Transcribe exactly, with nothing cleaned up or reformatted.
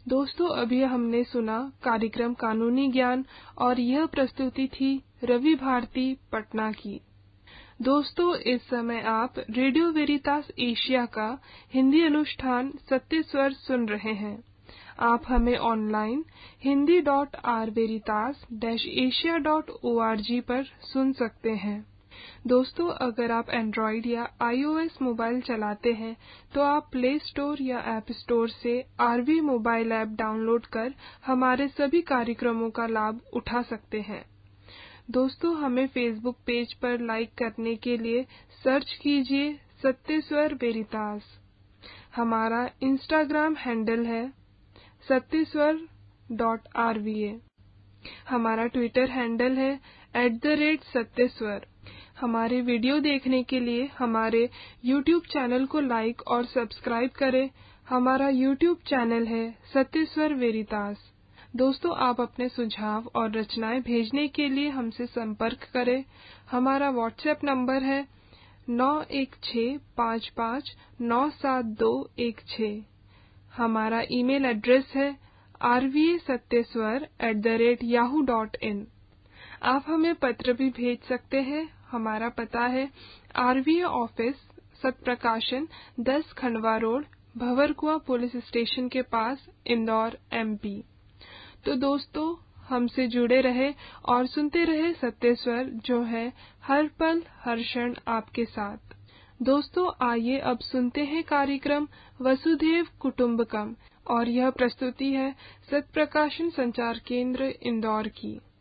दोस्तों, अभी हमने सुना कार्यक्रम कानूनी ज्ञान और यह प्रस्तुति थी रवि भारती पटना की। दोस्तों, इस समय आप रेडियो वेरितास एशिया का हिंदी अनुष्ठान सत्य स्वर सुन रहे हैं। आप हमें online Hindi dot are वेरितास dash Asia dot O R G पर सुन सकते हैं। दोस्तों, अगर आप एंड्रॉइड या आईओएस मोबाइल चलाते हैं तो आप प्ले स्टोर या ऐप स्टोर से आरवी मोबाइल ऐप डाउनलोड कर हमारे सभी कार्यक्रमों का लाभ उठा सकते हैं। दोस्तों, हमें फेसबुक पेज पर लाइक करने के लिए सर्च कीजिए सत्य स्वर वेरितास। हमारा इंस्टाग्राम हैंडल है सत्य स्वर डॉट आरवीए। हमारा ट्विटर हैंडल है एट द रेट सत्य स्वर। हमारे वीडियो देखने के लिए हमारे यूट्यूब चैनल को लाइक और सब्सक्राइब करें। हमारा यूट्यूब चैनल है सत्य स्वर वेरितास। दोस्तों, आप अपने सुझाव और रचनाएं भेजने के लिए हमसे संपर्क करें। हमारा व्हाट्सएप नंबर है नौ एक छः पाँच पाँच नौ सात दो एक छः। हमारा ईमेल एड्रेस है आरवीएसत्यस्वर at the rate Yahoo dot in. आप हमें पत्र भी भेज सकते हैं। हमारा पता है आरवीए ऑफिस, सतप्रकाशन, दस Khandwa road, Bhanwarkuan police station के पास, इंदौर, एमपी। तो दोस्तों, हमसे जुड़े रहे और सुनते रहे सत्य स्वर, जो है हर पल हर क्षण आपके साथ। दोस्तों, आइए अब सुनते हैं कार्यक्रम वसुधैव कुटुंबकम, और यह प्रस्तुति है सतप्रकाशन संचार केंद्र इंदौर की।